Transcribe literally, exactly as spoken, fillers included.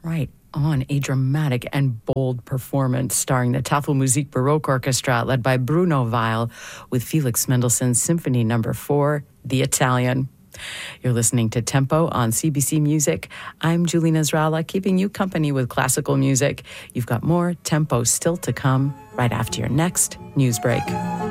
Right on, a dramatic and bold performance starring the Tafelmusik Baroque Orchestra led by Bruno Weil with Felix Mendelssohn's Symphony Number four, The Italian. You're listening to Tempo on C B C Music. I'm Julie Nasrallah, keeping you company with classical music. You've got more Tempo still to come right after your next news break.